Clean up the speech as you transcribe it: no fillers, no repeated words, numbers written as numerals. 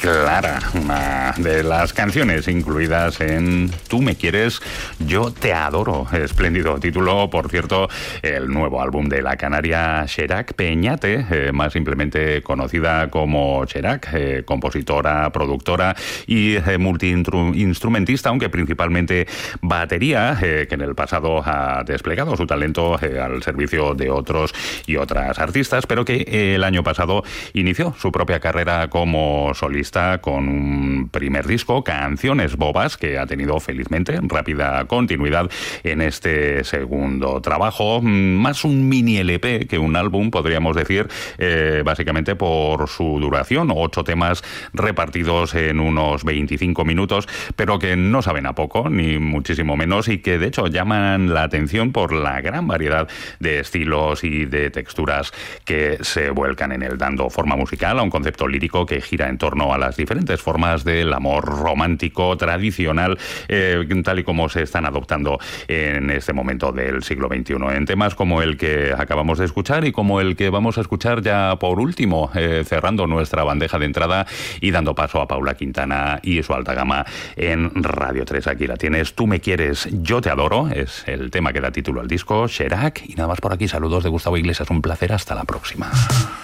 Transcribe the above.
Clara, una de las canciones incluidas en Tú me quieres, yo te adoro. Espléndido título, por cierto, el nuevo álbum de la canaria Cherac Peñate, más simplemente conocida como Cherac, compositora, productora y multiinstrumentista, aunque principalmente batería, que en el pasado ha desplegado su talento al servicio de otros y otras artistas, pero que el año pasado inició su propia carrera como solista con un primer disco, Canciones Bobas, que ha tenido felizmente rápida continuidad en este segundo trabajo, más un mini LP que un álbum, podríamos decir, básicamente por su duración, 8 temas repartidos en unos 25 minutos, pero que no saben a poco, ni muchísimo menos, y que de hecho llaman la atención por la gran variedad de estilos y de texturas que se vuelcan en él, dando forma musical a un concepto lírico que gira en torno a las diferentes formas del amor romántico tradicional, tal y como se están adoptando en este momento del siglo XXI, en temas como el que acabamos de escuchar y como el que vamos a escuchar ya por último, cerrando nuestra bandeja de entrada y dando paso a Paula Quintana y su alta gama en Radio 3. Aquí la tienes, Tú me quieres, yo te adoro, es el tema que da título al disco, Cherac. Y nada más por aquí, saludos de Gustavo Iglesias, un placer, hasta la próxima.